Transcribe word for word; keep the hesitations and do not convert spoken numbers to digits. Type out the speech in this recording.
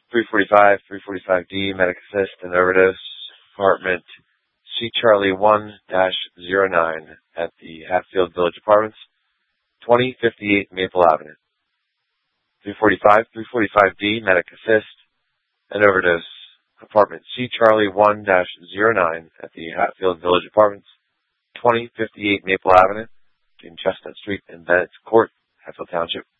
three forty-five, three forty-five D, medic assist and overdose, apartment C Charlie one dash zero nine at the Hatfield Village Apartments, twenty fifty-eight Maple Avenue. three forty-five, three forty-five D, medic assist and overdose, apartment C Charlie one dash zero nine at the Hatfield Village Apartments, twenty fifty-eight Maple Avenue, between Chestnut Street and Bennett's Court, Hatfield Township.